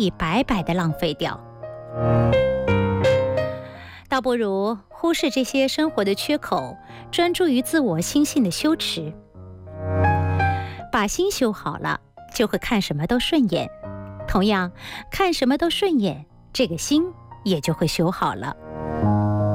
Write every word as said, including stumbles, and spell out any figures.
以白白的浪费掉。倒不如忽视这些生活的缺口，专注于自我心性的修持。把心修好了，就会看什么都顺眼。同样，看什么都顺眼，这个心也就会修好了。